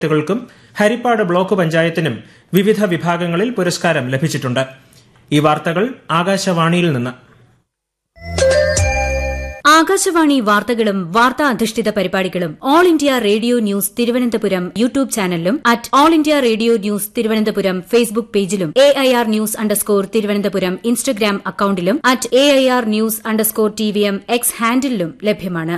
ുകൾക്കും Harippad block പഞ്ചായത്തിനും വിവിധ വിഭാഗങ്ങളിൽ പുരസ്കാരം ലഭിച്ചിട്ടുണ്ട്. ഈ വാർത്തകൾ ആകാശവാണിയിൽ നിന്ന്. ആകാശവാണി വാർത്തകളും വാർത്താ അധിഷ്ഠിത പരിപാടികളും all India radio news Thiruvananthapuram YouTube ചാനലിലും @all India radio news Thiruvananthapuram Facebook പേജിലും AIR ന്യൂസ് _ തിരുവനന്തപുരം ഇൻസ്റ്റഗ്രാം അക്കൌണ്ടിലും @AIR ന്യൂസ് _ TVM X ഹാൻഡിലും ലഭ്യമാണ്.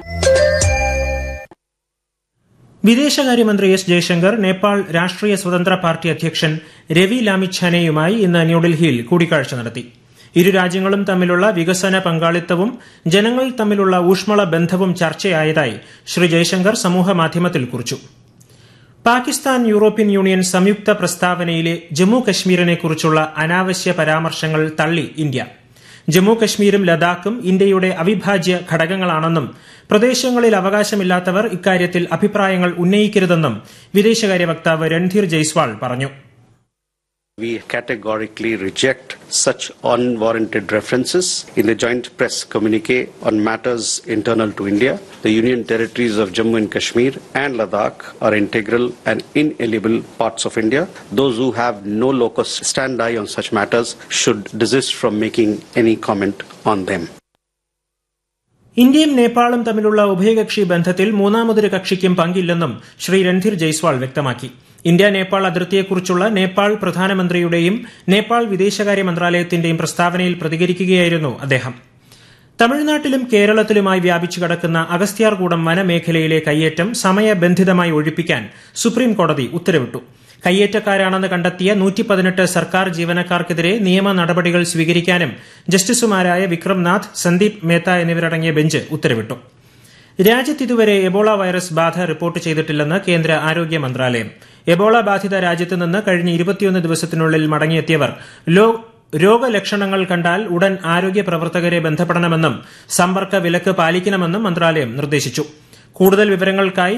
വിദേശകാര്യമന്ത്രി എസ് ജയശങ്കർ നേപ്പാൾ രാഷ്ട്രീയ സ്വതന്ത്ര പാർട്ടി അധ്യക്ഷൻ രവി ലാമിഛാനെയുമായി ഇന്ന് ന്യൂഡൽഹിയിൽ കൂടിക്കാഴ്ച നടത്തി. ഇരു രാജ്യങ്ങളും തമ്മിലുള്ള വികസന പങ്കാളിത്തവും ജനങ്ങൾ തമ്മിലുള്ള ഊഷ്മള ബന്ധവും ചർച്ചയായതായി ശ്രീ ജയശങ്കർ സമൂഹമാധ്യമത്തിൽ കുറിച്ചു. പാകിസ്ഥാൻ യൂറോപ്യൻ യൂണിയൻ സംയുക്ത പ്രസ്താവനയിലെ ജമ്മു കശ്മീരിനെക്കുറിച്ചുള്ള അനാവശ്യ പരാമർശങ്ങൾ തള്ളി ഇന്ത്യ. ജമ്മു കശ്മീരും ലഡാക്കും ഇന്ത്യയുടെ അവിഭാജ്യ ഘടകങ്ങളാണെന്നും പ്രദേശങ്ങളിൽ അവകാശമില്ലാത്തവർ ഇക്കാര്യത്തിൽ അഭിപ്രായങ്ങൾ ഉന്നയിക്കരുതെന്നും വിദേശകാര്യ വക്താവ് രൺധീർ ജയ്സ്വാൾ പറഞ്ഞു. We categorically reject such unwarranted references in the joint press communique on matters internal to India. The Union territories of Jammu and Kashmir and Ladakh are integral and inalienable parts of India. Those who have no locus standi on such matters should desist from making any comment on them. ഇന്ത്യയും നേപ്പാളും തമ്മിലുള്ള ഉഭയകക്ഷി ബന്ധത്തിൽ മൂന്നാമതൊരു കക്ഷിക്കും പങ്കില്ലെന്നും ശ്രീ രൺധീർ ജയ്സ്വാൾ വ്യക്തമാക്കി. India Nepal അതിർത്തിയെക്കുറിച്ചുള്ള Nepal പ്രധാനമന്ത്രിയുടെയും Nepal വിദേശകാര്യ മന്ത്രാലയത്തിന്റെയും പ്രസ്താവനയിൽ പ്രതികരിക്കുകയായിരുന്നു അദ്ദേഹം. തമിഴ്നാട്ടിലും കേരളത്തിലുമായി വ്യാപിച്ചു കിടക്കുന്ന അഗസ്ത്യാർകൂടം വനമേഖലയിലെ കയ്യേറ്റം സമയബന്ധിതമായി ഒഴിപ്പിക്കാൻ സുപ്രീംകോടതി ഉത്തരവിട്ടു. കയ്യേറ്റക്കാരാണെന്ന് കണ്ടെത്തിയ 118 സർക്കാർ ജീവനക്കാർക്കെതിരെ നിയമ നടപടികൾ സ്വീകരിക്കാനും ജസ്റ്റിസുമാരായ വിക്രംനാഥ്, സന്ദീപ് മേത്ത എന്നിവരടങ്ങിയ ബെഞ്ച് ഉത്തരവിട്ടു. രാജ്യത്ത് ഇതുവരെ എബോള വൈറസ് ബാധ റിപ്പോർട്ട് ചെയ്തിട്ടില്ലെന്ന് കേന്ദ്ര ആരോഗ്യ മന്ത്രാലയം. എബോള ബാധിത രാജ്യത്ത് നിന്ന് കഴിഞ്ഞ 21 ദിവസത്തിനുള്ളിൽ മടങ്ങിയെത്തിയവർ രോഗലക്ഷണങ്ങൾ കണ്ടാൽ ഉടൻ ആരോഗ്യ പ്രവർത്തകരെ ബന്ധപ്പെടണമെന്നും സമ്പർക്ക വിലക്ക് പാലിക്കണമെന്നും മന്ത്രാലയം നിർദ്ദേശിച്ചു. കൂടുതൽ വിവരങ്ങൾക്കായി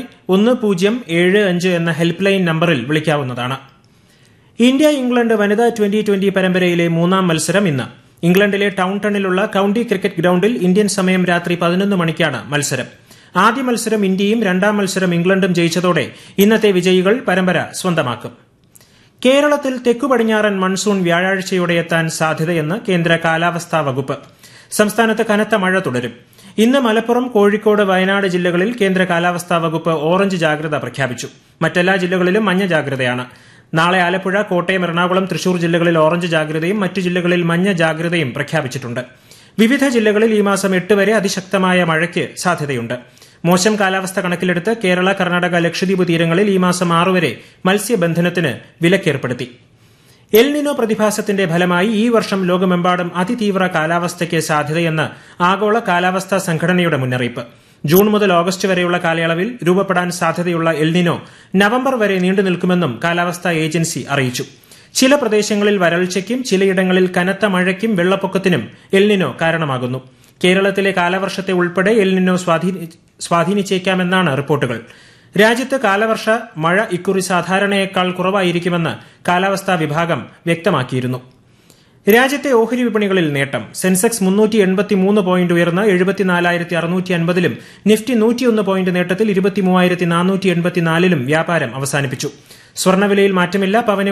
1075 എന്ന ഹെൽപ്പ് ലൈൻ നമ്പറിൽ വിളിക്കാവുന്നതാണ്. ഇന്ത്യ ഇംഗ്ലണ്ട് വനിതാ ട്വന്റി പരമ്പരയിലെ മൂന്നാം മത്സരം ഇന്ന്. ഇംഗ്ലണ്ടിലെ ടൌൺടണിലുള്ള കൌണ്ടി ക്രിക്കറ്റ് ഗ്രൌണ്ടിൽ ഇന്ത്യൻ സമയം രാത്രി 11 മണിക്കാണ് മത്സരം. ആദ്യ മത്സരം ഇന്ത്യയും രണ്ടാം മത്സരം ഇംഗ്ലണ്ടും ജയിച്ചതോടെ ഇന്നത്തെ വിജയികൾ പരമ്പര സ്വന്തമാക്കും. കേരളത്തിൽ തെക്കു പടിഞ്ഞാറൻ മൺസൂൺ വ്യാഴാഴ്ചയോടെ എത്താൻ സാധ്യതയെന്ന് കേന്ദ്ര കാലാവസ്ഥാ വകുപ്പ്. സംസ്ഥാനത്ത് കനത്ത മഴ തുടരും. ഇന്ന് മലപ്പുറം, കോഴിക്കോട്, വയനാട് ജില്ലകളിൽ കേന്ദ്ര കാലാവസ്ഥാ വകുപ്പ് ഓറഞ്ച് ജാഗ്രത പ്രഖ്യാപിച്ചു. മറ്റെല്ലാ ജില്ലകളിലും മഞ്ഞ ജാഗ്രതയാണ്. നാളെ ആലപ്പുഴ, കോട്ടയം, എറണാകുളം, തൃശൂർ ജില്ലകളിൽ ഓറഞ്ച് ജാഗ്രതയും മറ്റു ജില്ലകളിൽ മഞ്ഞ ജാഗ്രതയും പ്രഖ്യാപിച്ചിട്ടുണ്ട്. വിവിധ ജില്ലകളിൽ ഈ മാസം 8 വരെ അതിശക്തമായ മഴയ്ക്ക് സാധ്യതയുണ്ട്. മോശം കാലാവസ്ഥ കണക്കിലെടുത്ത് കേരള, കർണാടക, ലക്ഷദ്വീപ് തീരങ്ങളിൽ ഈ മാസം 6 വരെ മത്സ്യബന്ധനത്തിന് വിലക്കേർപ്പെടുത്തി. എൽ നിനോ പ്രതിഭാസത്തിന്റെ ഫലമായി ഈ വർഷം ലോകമെമ്പാടും അതിതീവ്ര കാലാവസ്ഥയ്ക്ക് സാധ്യതയെന്ന് ആഗോള കാലാവസ്ഥാ സംഘടനയുടെ മുന്നറിയിപ്പ്. ജൂൺ മുതൽ ഓഗസ്റ്റ് വരെയുള്ള കാലയളവിൽ രൂപപ്പെടാൻ സാധ്യതയുള്ള എൽ നിനോ നവംബർ വരെ നീണ്ടുനിൽക്കുമെന്നും കാലാവസ്ഥാ ഏജൻസി അറിയിച്ചു. ചില പ്രദേശങ്ങളിൽ വരൾച്ചയ്ക്കും ചിലയിടങ്ങളിൽ കനത്ത മഴയ്ക്കും വെള്ളപ്പൊക്കത്തിനും എൽ നിനോ കാരണമാകുന്നു. കേരളത്തിലെ കാലവർഷത്തെ ഉൾപ്പെടെ എൽ നിനോ സ്വാധീനിച്ചേക്കാമെന്നാണ് റിപ്പോർട്ടുകൾ. രാജ്യത്ത് കാലവർഷ മഴ ഇക്കുറി സാധാരണയേക്കാൾ കുറവായിരിക്കുമെന്ന് കാലാവസ്ഥാ വിഭാഗം വ്യക്തമാക്കിയിരുന്നു. രാജ്യത്തെ ഓഹരി വിപണികളിൽ നേട്ടം. സെൻസെക്സ് 383 പോയിന്റ് ഉയർന്ന് 74,650-ലും നിഫ്റ്റി 101 പോയിന്റ് നേട്ടത്തിൽ 23,484-ലും വ്യാപാരം അവസാനിപ്പിച്ചു. സ്വർണ്ണവിലയിൽ മാറ്റമില്ല. പവന്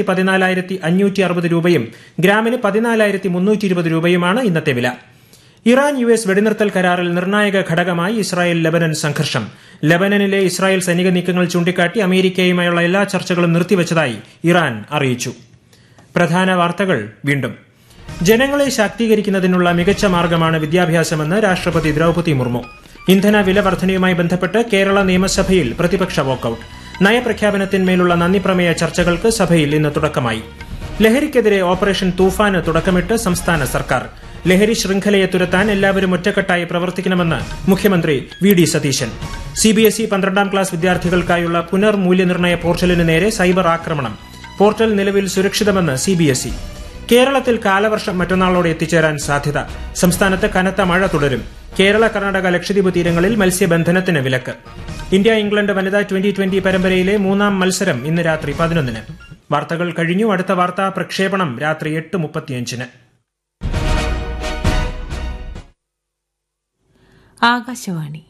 1,14,560 രൂപയും ഗ്രാമിന് 14,320 രൂപയുമാണ് ഇന്നത്തെ വില. ഇറാൻ US വെടിനിർത്തൽ കരാറിൽ നിർണായക ഘടകമായി ഇസ്രായേൽ ലെബനൻ സംഘർഷം. ലെബനനിലെ ഇസ്രായേൽ സൈനിക നീക്കങ്ങൾ ചൂണ്ടിക്കാട്ടി അമേരിക്കയുമായുള്ള എല്ലാ ചർച്ചകളും നിർത്തിവച്ചതായി ഇറാൻ അറിയിച്ചു. പ്രധാന വാർത്തകൾ വീണ്ടും. ജനങ്ങളെ ശാക്തീകരിക്കുന്നതിനുള്ള മികച്ച മാർഗമാണ് വിദ്യാഭ്യാസമെന്ന് രാഷ്ട്രപതി ദ്രൌപദി മുർമു. ഇന്ധന വില വർധനയുമായി ബന്ധപ്പെട്ട് കേരള നിയമസഭയിൽ പ്രതിപക്ഷ വാക്കൌട്ട്. നയപ്രഖ്യാപനത്തിന്മേലുള്ള നന്ദിപ്രമേയ ചർച്ചകൾക്ക് സഭയിൽ ഇന്ന് തുടക്കമായി. ലഹരിക്കെതിരെ ഓപ്പറേഷൻ തൂഫാന് തുടക്കമിട്ട് സംസ്ഥാന സർക്കാർ. ലഹരി ശൃംഖലയെ തുരത്താൻ എല്ലാവരും ഒറ്റക്കെട്ടായി പ്രവർത്തിക്കണമെന്ന് മുഖ്യമന്ത്രി VD സതീശൻ. CBSE 12ാം ക്ലാസ് വിദ്യാർത്ഥികൾക്കായുള്ള പുനർമൂല്യനിർണ്ണയ പോർട്ടലിന് നേരെ സൈബർ ആക്രമണം. പോർട്ടൽ നിലവിൽ സുരക്ഷിതമെന്ന് CBSE. കേരളത്തിൽ കാലവർഷം മറ്റന്നാളോടെ എത്തിച്ചേരാൻ സാധ്യത. സംസ്ഥാനത്ത് കനത്ത മഴ തുടരും. കേരള, കർണാടക, ലക്ഷദ്വീപ് തീരങ്ങളിൽ മത്സ്യബന്ധനത്തിന് വിലക്ക്. ഇന്ത്യ ഇംഗ്ലണ്ട് വനിതാ ട്വന്റി പരമ്പരയിലെ മൂന്നാം മത്സരം ഇന്ന് രാത്രി 11-ന്. വാർത്തകൾ കഴിഞ്ഞു. അടുത്ത വാർത്താ പ്രക്ഷേപണം രാത്രി 8:35-ന്. ആകാശവാണി